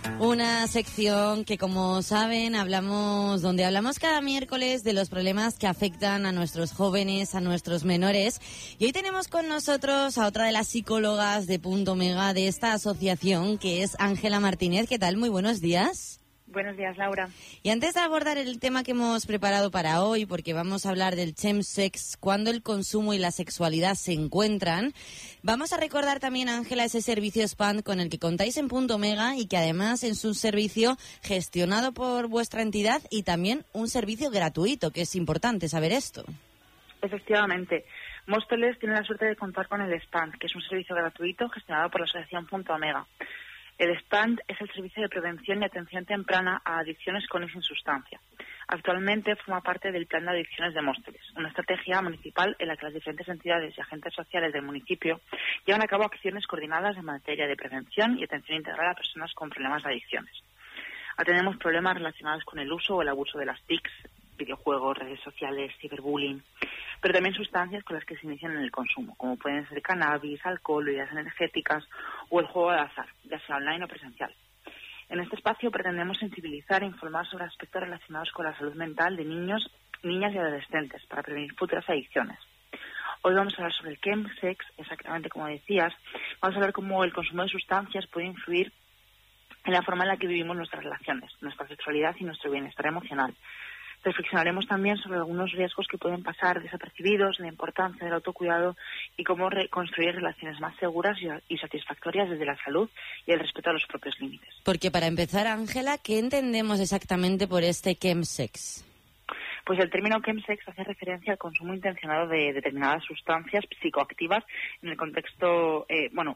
Una sección que, como saben, donde hablamos cada miércoles de los problemas que afectan a nuestros jóvenes, a nuestros menores. Y hoy tenemos con nosotros a otra de las psicólogas de Punto Mega de esta asociación, que es Ángela Martínez. ¿Qué tal? Muy buenos días. Buenos días, Laura. Y antes de abordar el tema que hemos preparado para hoy, porque vamos a hablar del chemsex, cuando el consumo y la sexualidad se encuentran, vamos a recordar también, Ángela, ese servicio SPAN con el que contáis en Punto Mega y que además es un servicio gestionado por vuestra entidad y también un servicio gratuito, que es importante saber esto. Efectivamente. Móstoles tiene la suerte de contar con el SPAN, que es un servicio gratuito gestionado por la asociación Punto Mega. El SPAN es el servicio de prevención y atención temprana a adicciones con y sin sustancia. Actualmente forma parte del plan de adicciones de Móstoles, una estrategia municipal en la que las diferentes entidades y agentes sociales del municipio llevan a cabo acciones coordinadas en materia de prevención y atención integral a personas con problemas de adicciones. Atendemos problemas relacionados con el uso o el abuso de las TICs, videojuegos, redes sociales, ciberbullying, pero también sustancias con las que se inician en el consumo, como pueden ser cannabis, alcohol, bebidas energéticas o el juego de azar, ya sea online o presencial. En este espacio pretendemos sensibilizar e informar sobre aspectos relacionados con la salud mental de niños, niñas y adolescentes para prevenir futuras adicciones. Hoy vamos a hablar sobre el chemsex, exactamente como decías. Vamos a ver cómo el consumo de sustancias puede influir en la forma en la que vivimos nuestras relaciones, nuestra sexualidad y nuestro bienestar emocional. Reflexionaremos también sobre algunos riesgos que pueden pasar desapercibidos, la importancia del autocuidado y cómo construir relaciones más seguras y satisfactorias desde la salud y el respeto a los propios límites. Porque para empezar, Ángela, ¿qué entendemos exactamente por este chemsex? Pues el término chemsex hace referencia al consumo intencionado de determinadas sustancias psicoactivas en el contexto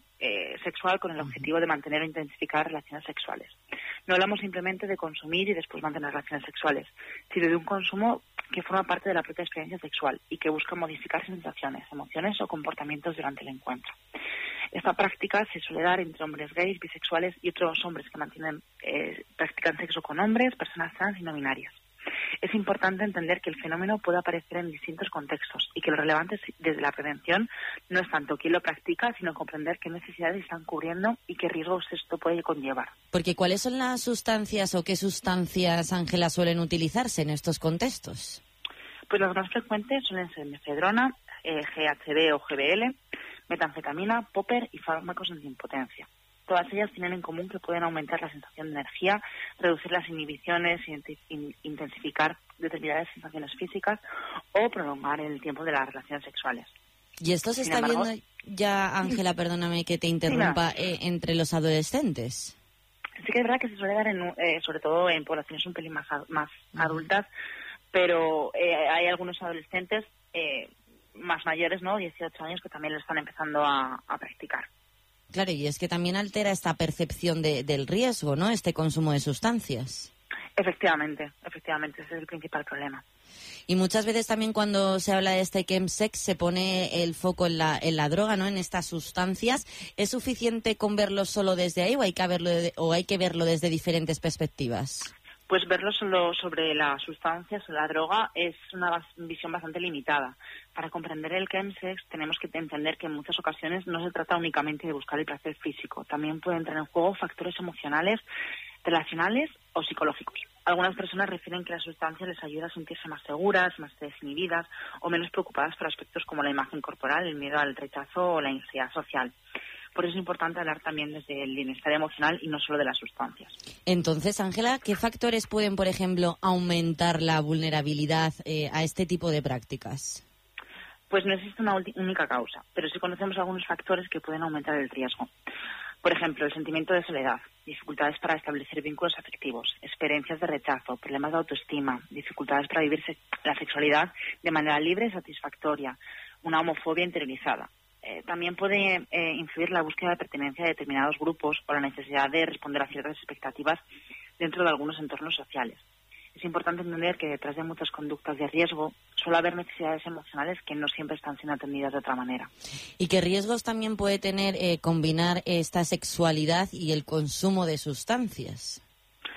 sexual con el objetivo de mantener o intensificar relaciones sexuales. No hablamos simplemente de consumir y después mantener relaciones sexuales, sino de un consumo que forma parte de la propia experiencia sexual y que busca modificar sensaciones, emociones o comportamientos durante el encuentro. Esta práctica se suele dar entre hombres gays, bisexuales y otros hombres que practican sexo con hombres, personas trans y no binarias. Es importante entender que el fenómeno puede aparecer en distintos contextos y que lo relevante desde la prevención no es tanto quién lo practica, sino comprender qué necesidades están cubriendo y qué riesgos esto puede conllevar. Porque ¿cuáles son las sustancias o qué sustancias, Ángela, suelen utilizarse en estos contextos? Pues las más frecuentes suelen ser mefedrona, GHB o GBL, metanfetamina, popper y fármacos antiimpotencia. Todas ellas tienen en común que pueden aumentar la sensación de energía, reducir las inhibiciones, intensificar determinadas sensaciones físicas o prolongar el tiempo de las relaciones sexuales. ¿Y esto se está viendo ya, Ángela, perdóname que te interrumpa, entre los adolescentes? Sí que es verdad que se suele dar sobre todo en poblaciones un pelín más adultas, pero hay algunos adolescentes más mayores, ¿no? 18 años, que también lo están empezando a practicar. Claro, y es que también altera esta percepción del riesgo, ¿no?, este consumo de sustancias. Efectivamente, ese es el principal problema. Y muchas veces también cuando se habla de este chemsex se pone el foco en la droga, ¿no?, en estas sustancias. ¿Es suficiente con verlo solo desde ahí o hay que verlo desde diferentes perspectivas? Pues verlo solo sobre las sustancias o la droga es una visión bastante limitada. Para comprender el chemsex tenemos que entender que en muchas ocasiones no se trata únicamente de buscar el placer físico. También pueden entrar en juego factores emocionales, relacionales o psicológicos. Algunas personas refieren que la sustancia les ayuda a sentirse más seguras, más desinhibidas o menos preocupadas por aspectos como la imagen corporal, el miedo al rechazo o la ansiedad social. Por eso es importante hablar también desde el bienestar emocional y no solo de las sustancias. Entonces, Ángela, ¿qué factores pueden, por ejemplo, aumentar la vulnerabilidad a este tipo de prácticas? Pues no existe una única causa, pero sí conocemos algunos factores que pueden aumentar el riesgo. Por ejemplo, el sentimiento de soledad, dificultades para establecer vínculos afectivos, experiencias de rechazo, problemas de autoestima, dificultades para vivir la sexualidad de manera libre y satisfactoria, una homofobia interiorizada. También puede influir la búsqueda de pertenencia a determinados grupos o la necesidad de responder a ciertas expectativas dentro de algunos entornos sociales. Es importante entender que detrás de muchas conductas de riesgo suele haber necesidades emocionales que no siempre están siendo atendidas de otra manera. ¿Y qué riesgos también puede tener combinar esta sexualidad y el consumo de sustancias?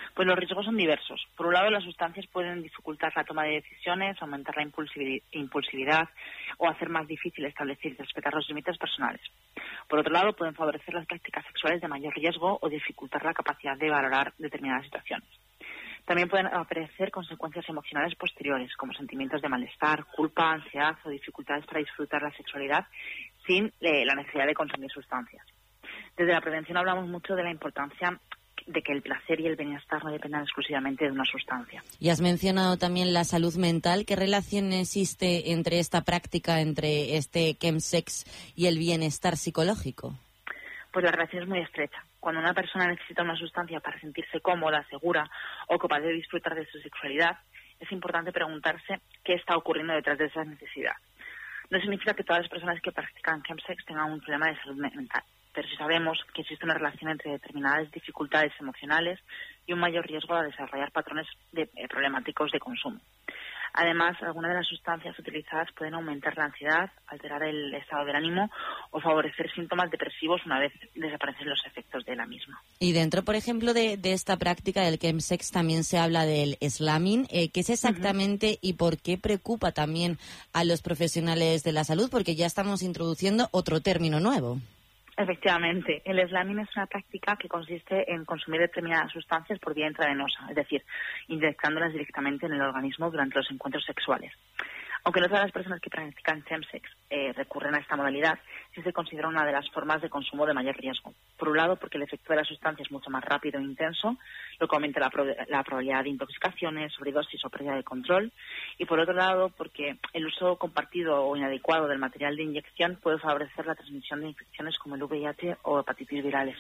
Pues los riesgos son diversos. Por un lado, las sustancias pueden dificultar la toma de decisiones, aumentar la impulsividad o hacer más difícil establecer y respetar los límites personales. Por otro lado, pueden favorecer las prácticas sexuales de mayor riesgo o dificultar la capacidad de valorar determinadas situaciones. También pueden aparecer consecuencias emocionales posteriores, como sentimientos de malestar, culpa, ansiedad o dificultades para disfrutar la sexualidad sin la necesidad de consumir sustancias. Desde la prevención hablamos mucho de la importancia de que el placer y el bienestar no dependan exclusivamente de una sustancia. Y has mencionado también la salud mental. ¿Qué relación existe entre esta práctica, entre este chemsex y el bienestar psicológico? Pues la relación es muy estrecha. Cuando una persona necesita una sustancia para sentirse cómoda, segura o capaz de disfrutar de su sexualidad, es importante preguntarse qué está ocurriendo detrás de esa necesidad. No significa que todas las personas que practican chemsex tengan un problema de salud mental, pero sí sabemos que existe una relación entre determinadas dificultades emocionales y un mayor riesgo a desarrollar patrones problemáticos de consumo. Además, algunas de las sustancias utilizadas pueden aumentar la ansiedad, alterar el estado del ánimo o favorecer síntomas depresivos una vez desaparecen los efectos de la misma. Y dentro, por ejemplo, de esta práctica del chemsex también se habla del slamming. ¿Qué es exactamente y por qué preocupa también a los profesionales de la salud? Porque ya estamos introduciendo otro término nuevo. Efectivamente, el slamming es una práctica que consiste en consumir determinadas sustancias por vía intravenosa, es decir, inyectándolas directamente en el organismo durante los encuentros sexuales. Aunque no todas las personas que practican chemsex recurren a esta modalidad, sí se considera una de las formas de consumo de mayor riesgo. Por un lado, porque el efecto de la sustancia es mucho más rápido e intenso, lo que aumenta la probabilidad de intoxicaciones, sobredosis o pérdida de control. Y por otro lado, porque el uso compartido o inadecuado del material de inyección puede favorecer la transmisión de infecciones como el VIH o hepatitis virales.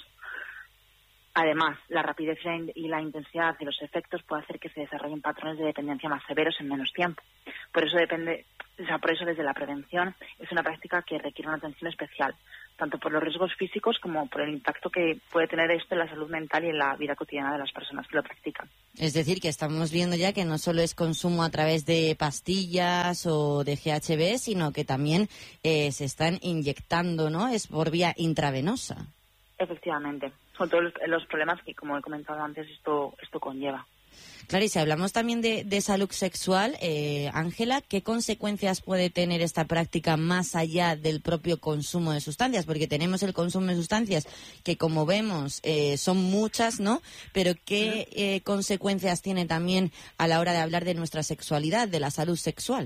Además, la rapidez y la intensidad de los efectos puede hacer que se desarrollen patrones de dependencia más severos en menos tiempo. Por eso desde la prevención es una práctica que requiere una atención especial, tanto por los riesgos físicos como por el impacto que puede tener esto en la salud mental y en la vida cotidiana de las personas que lo practican. Es decir, que estamos viendo ya que no solo es consumo a través de pastillas o de GHB, sino que también se están inyectando, ¿no? Es por vía intravenosa. Efectivamente, con todos los problemas que, como he comentado antes, esto conlleva. Claro, y si hablamos también de salud sexual, Ángela, ¿qué consecuencias puede tener esta práctica más allá del propio consumo de sustancias? Porque tenemos el consumo de sustancias que, como vemos, son muchas, ¿no? Pero ¿qué consecuencias tiene también a la hora de hablar de nuestra sexualidad, de la salud sexual?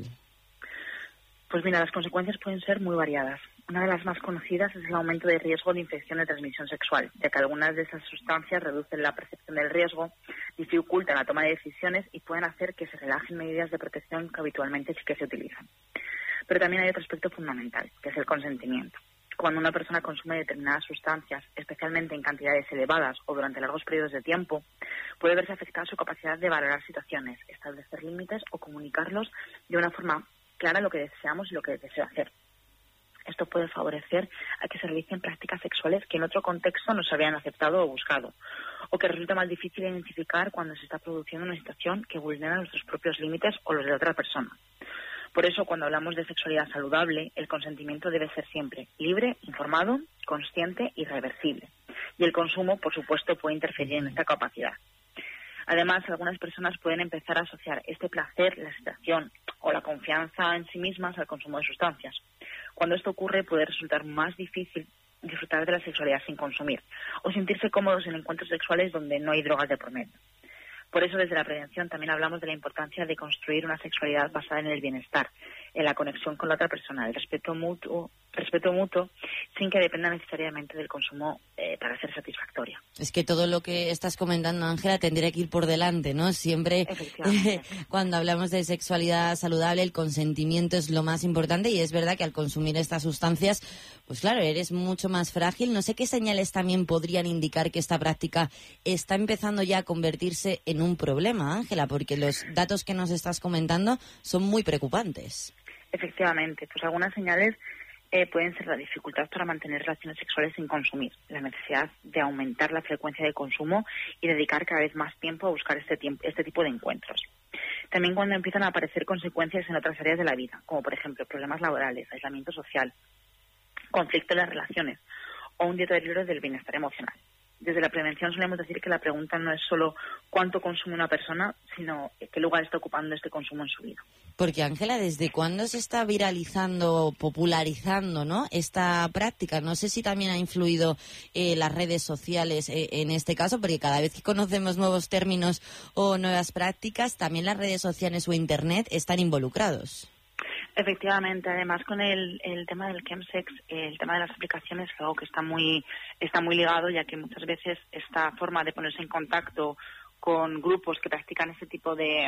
Pues mira, las consecuencias pueden ser muy variadas. Una de las más conocidas es el aumento de riesgo de infección de transmisión sexual, ya que algunas de esas sustancias reducen la percepción del riesgo, dificultan la toma de decisiones y pueden hacer que se relajen medidas de protección que habitualmente sí que se utilizan. Pero también hay otro aspecto fundamental, que es el consentimiento. Cuando una persona consume determinadas sustancias, especialmente en cantidades elevadas o durante largos periodos de tiempo, puede verse afectada su capacidad de valorar situaciones, establecer límites o comunicarlos de una forma clara lo que deseamos y lo que deseo hacer. Esto puede favorecer a que se realicen prácticas sexuales que en otro contexto no se habían aceptado o buscado, o que resulta más difícil identificar cuando se está produciendo una situación que vulnera nuestros propios límites o los de otra persona. Por eso, cuando hablamos de sexualidad saludable, el consentimiento debe ser siempre libre, informado, consciente y reversible. Y el consumo, por supuesto, puede interferir en esta capacidad. Además, algunas personas pueden empezar a asociar este placer, la excitación o la confianza en sí mismas al consumo de sustancias. Cuando esto ocurre, puede resultar más difícil disfrutar de la sexualidad sin consumir o sentirse cómodos en encuentros sexuales donde no hay drogas de por medio. Por eso, desde la prevención también hablamos de la importancia de construir una sexualidad basada en el bienestar, en la conexión con la otra persona, el respeto mutuo, sin que dependa necesariamente del consumo para ser satisfactoria. Es que todo lo que estás comentando, Ángela, tendría que ir por delante, ¿no? Siempre cuando hablamos de sexualidad saludable, el consentimiento es lo más importante y es verdad que al consumir estas sustancias, pues claro, eres mucho más frágil. No sé qué señales también podrían indicar que esta práctica está empezando ya a convertirse en un problema, Ángela, porque los datos que nos estás comentando son muy preocupantes. Efectivamente, pues algunas señales pueden ser la dificultad para mantener relaciones sexuales sin consumir, la necesidad de aumentar la frecuencia de consumo y dedicar cada vez más tiempo a buscar este tipo de encuentros. También cuando empiezan a aparecer consecuencias en otras áreas de la vida, como por ejemplo problemas laborales, aislamiento social, conflicto en las relaciones o un deterioro del bienestar emocional. Desde la prevención solemos decir que la pregunta no es solo cuánto consume una persona, sino qué lugar está ocupando este consumo en su vida. Porque, Ángela, ¿desde cuándo se está viralizando, popularizando, ¿no?, esta práctica? No sé si también ha influido las redes sociales en este caso, porque cada vez que conocemos nuevos términos o nuevas prácticas, también las redes sociales o Internet están involucrados. Efectivamente, además con el tema del chemsex, el tema de las aplicaciones es algo que está muy ligado, ya que muchas veces esta forma de ponerse en contacto con grupos que practican ese tipo de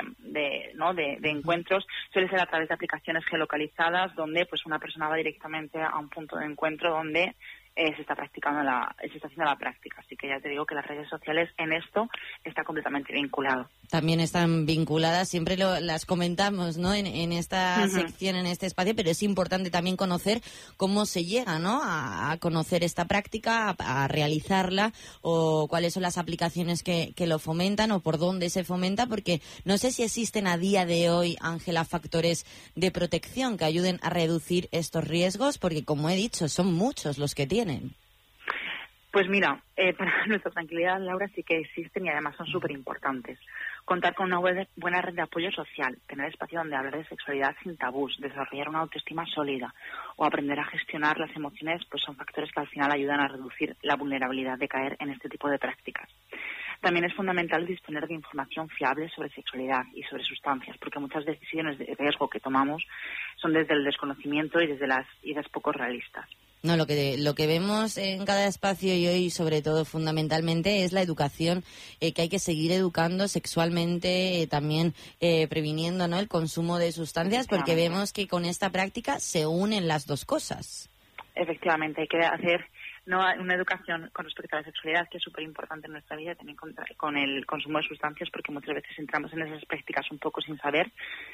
encuentros suele ser a través de aplicaciones geolocalizadas, donde pues una persona va directamente a un punto de encuentro donde se está haciendo la práctica. Así que ya te digo que las redes sociales en esto está completamente vinculado. También están vinculadas, siempre las comentamos, ¿no?, en esta sección, en este espacio, pero es importante también conocer cómo se llega, ¿no?, a conocer esta práctica, a realizarla, o cuáles son las aplicaciones que lo fomentan o por dónde se fomenta, porque no sé si existen a día de hoy, Ángela, factores de protección que ayuden a reducir estos riesgos, porque como he dicho, son muchos los que tienen. Pues mira, para nuestra tranquilidad, Laura, sí que existen y además son súper importantes. Contar con una buena red de apoyo social, tener espacio donde hablar de sexualidad sin tabús, desarrollar una autoestima sólida o aprender a gestionar las emociones, pues son factores que al final ayudan a reducir la vulnerabilidad de caer en este tipo de prácticas. También es fundamental disponer de información fiable sobre sexualidad y sobre sustancias, porque muchas decisiones de riesgo que tomamos son desde el desconocimiento y desde las ideas poco realistas. No, lo que vemos en cada espacio y hoy, sobre todo, fundamentalmente, es la educación, que hay que seguir educando sexualmente, también previniendo, ¿no?, el consumo de sustancias, porque vemos que con esta práctica se unen las dos cosas. Efectivamente, hay que hacer una educación con respecto a la sexualidad, que es súper importante en nuestra vida, también con el consumo de sustancias, porque muchas veces entramos en esas prácticas un poco sin saber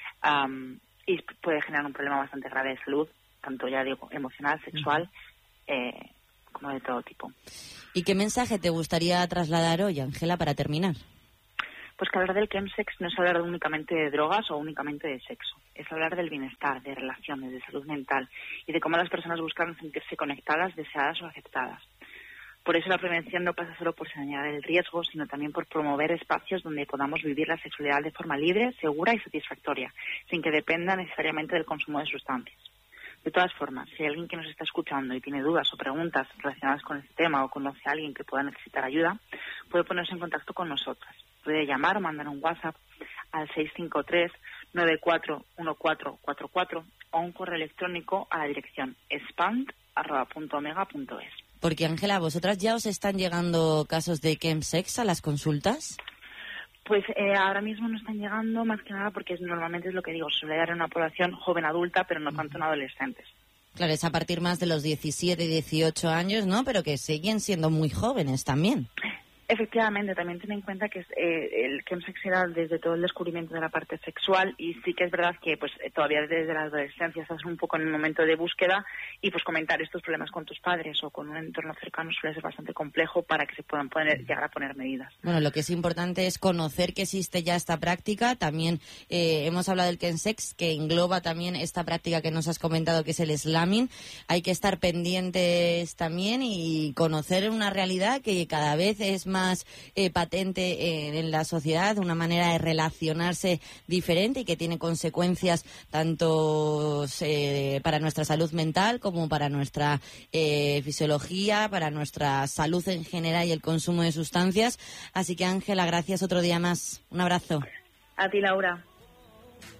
y puede generar un problema bastante grave de salud, tanto ya digo emocional, sexual, como de todo tipo. ¿Y qué mensaje te gustaría trasladar hoy, Ángela, para terminar? Pues que hablar del chemsex no es hablar únicamente de drogas o únicamente de sexo. Es hablar del bienestar, de relaciones, de salud mental y de cómo las personas buscan sentirse conectadas, deseadas o aceptadas. Por eso la prevención no pasa solo por señalar el riesgo, sino también por promover espacios donde podamos vivir la sexualidad de forma libre, segura y satisfactoria, sin que dependa necesariamente del consumo de sustancias. De todas formas, si hay alguien que nos está escuchando y tiene dudas o preguntas relacionadas con este tema o conoce a alguien que pueda necesitar ayuda, puede ponerse en contacto con nosotras. Puede llamar o mandar un WhatsApp al 653-941444 o un correo electrónico a la dirección spand@omega.es. Porque, Ángela, ¿vosotras ya os están llegando casos de chemsex a las consultas? Pues ahora mismo no están llegando, más que nada porque normalmente es lo que digo, suele dar en una población joven adulta, pero no tanto en adolescentes. Claro, es a partir más de los 17 y 18 años, ¿no? Pero que siguen siendo muy jóvenes también. Efectivamente, también ten en cuenta que el chemsex era desde todo el descubrimiento de la parte sexual y sí que es verdad que pues todavía desde la adolescencia estás un poco en el momento de búsqueda y pues comentar estos problemas con tus padres o con un entorno cercano suele ser bastante complejo para que se puedan llegar a poner medidas. Bueno, lo que es importante es conocer que existe ya esta práctica. También hemos hablado del chemsex, que engloba también esta práctica que nos has comentado, que es el slamming. Hay que estar pendientes también y conocer una realidad que cada vez es más patente en la sociedad, una manera de relacionarse diferente y que tiene consecuencias tanto para nuestra salud mental como para nuestra fisiología, para nuestra salud en general y el consumo de sustancias. Así que, Ángela, gracias otro día más. Un abrazo. A ti, Laura.